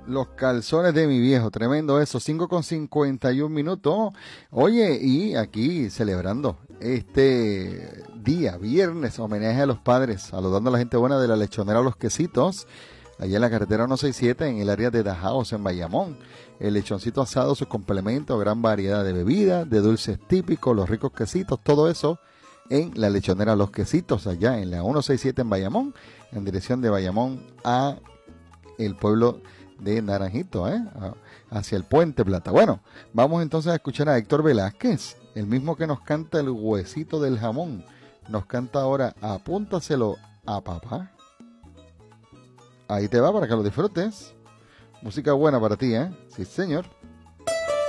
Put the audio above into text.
Los calzones de mi viejo, tremendo eso, 5:51. Oye, y aquí celebrando este día, viernes, homenaje a los padres, saludando a la gente buena de la lechonera Los Quesitos, allá en la carretera 167, en el área de Dajaos, en Bayamón. El lechoncito asado, sus complementos, gran variedad de bebidas, de dulces típicos, los ricos quesitos, todo eso en la lechonera Los Quesitos, allá en la 167 en Bayamón, en dirección de Bayamón a el pueblo de Naranjito, hacia el Puente Plata. Bueno, vamos entonces a escuchar a Héctor Velázquez, el mismo que nos canta el huesito del jamón. Nos canta ahora Apúntaselo a papá. Ahí te va para que lo disfrutes. Música buena para ti, ¿eh? Sí, señor.